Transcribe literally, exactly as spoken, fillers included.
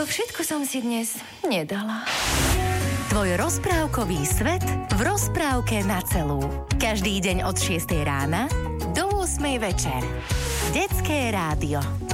To všetko som si dnes nedala. Tvoj rozprávkový svet v rozprávke na celú. Každý deň od šiestej rána do ôsmej večer. Detské rádio.